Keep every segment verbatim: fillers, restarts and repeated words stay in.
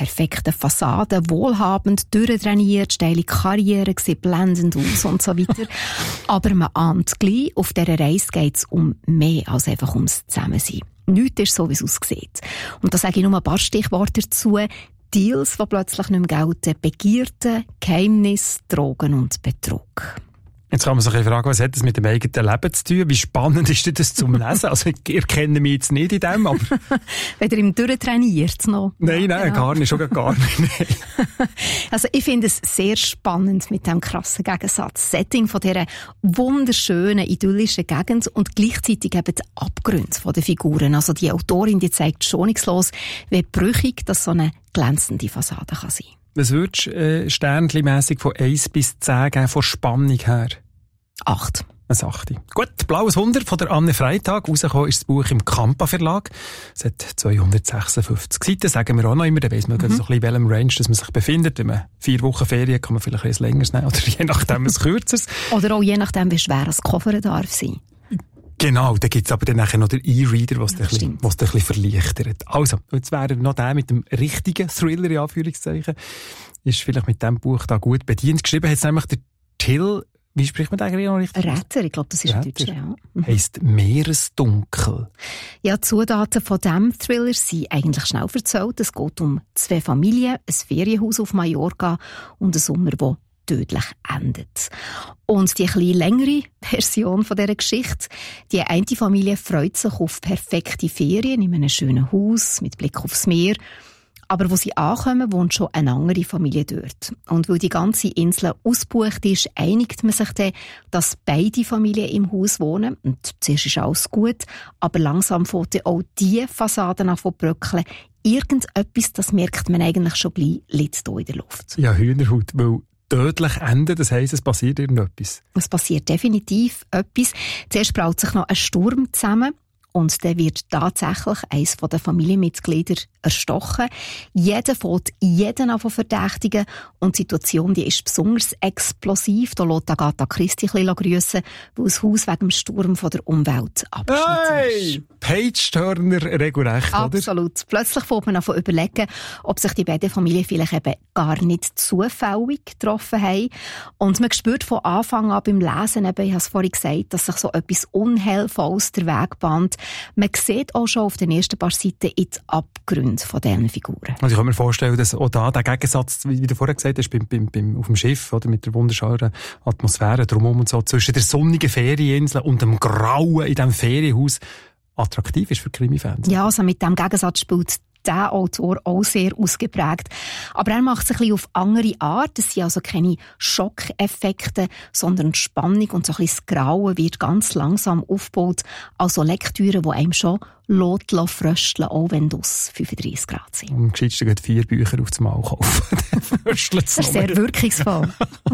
perfekten Fassaden, wohlhabend, durchtrainiert, steile Karriere, sieht blendend aus und so weiter. Aber man ahnt gleich, auf dieser Reise geht es um mehr als einfach ums Zusammensein. Nichts ist so, wie es aussieht. Und da sage ich nur ein paar Stichworte dazu. Deals, die plötzlich nicht mehr gelten, Begierden, Geheimnis, Drogen und Betrug. Jetzt kann man sich fragen, was hat das mit dem eigenen Leben zu tun? Wie spannend ist denn das zum Lesen? Also, ihr kennt mich jetzt nicht in dem, aber... Wenn ihr im durchtrainiert noch. Nein, nein, genau. gar nicht, schon gar nicht. Also, ich finde es sehr spannend mit diesem krassen Gegensatz. Setting von dieser wunderschönen, idyllischen Gegend und gleichzeitig eben die Abgründe der Figuren. Also, die Autorin, die zeigt schonungslos, wie brüchig das so eine glänzende Fassade kann sein. Was würdest du äh, sternchenmässig von eins bis zehn geben, von Spannung her? acht. Ein achte. Gut, Blaues Wunder von der Anne Freitag. Rausgekommen ist das Buch im Kampa Verlag. Es hat zweihundertsechsundfünfzig Seiten, sagen wir auch noch immer. Da weiss man mhm. so ein bisschen, in welchem Range dass man sich befindet. Wenn man vier Wochen Ferien kann man vielleicht ein längeres nehmen. Oder je nachdem ein kürzeres. Oder auch je nachdem, wie schwer das Koffer darf sein. Genau, da gibt's aber dann nachher noch den E-Reader, was ja, ein bisschen verleichtert. Also, jetzt wäre noch der mit dem richtigen Thriller, in Anführungszeichen, ist vielleicht mit diesem Buch da gut bedient. Geschrieben hat es nämlich der Till, wie spricht man den eigentlich noch richtig? Rätter, ich glaube, das ist ein Deutscher, ja. Mhm. Heisst Meeresdunkel. Ja, die Zutaten von diesem Thriller sind eigentlich schnell erzählt. Es geht um zwei Familien, ein Ferienhaus auf Mallorca und einen Sommer, der tödlich endet. Und die etwas längere Version von dieser Geschichte, die eine Familie freut sich auf perfekte Ferien in einem schönen Haus mit Blick aufs Meer. Aber wo sie ankommen, wohnt schon eine andere Familie dort. Und weil die ganze Insel ausgebucht ist, einigt man sich dann, dass beide Familien im Haus wohnen. Und zuerst ist alles gut, aber langsam fängt auch diese Fassaden an zu bröckeln. Irgendetwas, das merkt man eigentlich schon gleich, liegt hier in der Luft. Ja, Hühnerhaut, weil tödlich enden, das heisst, es passiert irgendetwas. Es passiert definitiv etwas. Zuerst braut sich noch ein Sturm zusammen und dann wird tatsächlich eines der Familienmitglieder erstochen. Jeder fängt jeden an von verdächtigen und die Situation die ist besonders explosiv. Da lässt Agatha Christie ein bisschen grüssen, weil das Haus wegen dem Sturm von der Umwelt abgeschnitten hey! ist. Page-Turner regelrecht, oder? Absolut. Plötzlich fängt man an zu überlegen, ob sich die beiden Familien vielleicht eben gar nicht zufällig getroffen haben. Und man spürt von Anfang an beim Lesen, eben, ich habe es vorhin gesagt, dass sich so etwas Unheilvolles der Weg bahnt. Man sieht auch schon auf den ersten paar Seiten in die Abgründe von diesen Figuren. Also ich kann mir vorstellen, dass auch da der Gegensatz, wie du vorher gesagt hast, beim, beim, beim, auf dem Schiff, oder, mit der wunderschönen Atmosphäre drumherum und so, zwischen der sonnigen Ferieninsel und dem Grauen in diesem Ferienhaus attraktiv ist für Krimi-Fans. Ja, also mit diesem Gegensatz spielt der Autor auch sehr ausgeprägt. Aber er macht es ein bisschen auf andere Art. Es sind also keine Schockeffekte, sondern Spannung und so ein bisschen das Grauen wird ganz langsam aufgebaut. Also Lektüre, die einem schon lässt frösteln, auch wenn es fünfunddreissig Grad sind. Am gescheitsten geht vier Bücher auf das Mal kaufen. Das ist sehr wirkungsvoll.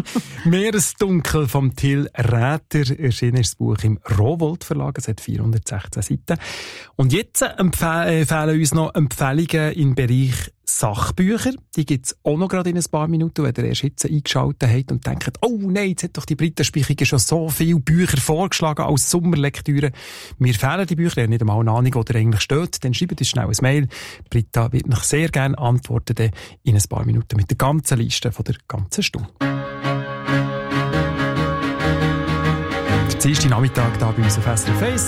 Meeresdunkel vom Till Räter erschienen ist das Buch im Rowohlt Verlag. Es hat vierhundertsechzehn Seiten. Und jetzt empfehlen uns noch Empfehlungen im Bereich Sachbücher. Die gibt es auch noch gerade in ein paar Minuten, wenn ihr erst jetzt eingeschaltet habt und denkt, oh nein, jetzt hat doch die Britta Spichige schon so viele Bücher vorgeschlagen als Sommerlektüre. Mir fehlen die Bücher, ihr habt nicht einmal eine Ahnung, wo der eigentlich steht. Dann schreibt uns schnell ein Mail. Britta wird noch sehr gerne antworten in ein paar Minuten mit der ganzen Liste von der ganzen Stunde. Der Dienstag Nachmittag da bei uns auf S R F eins.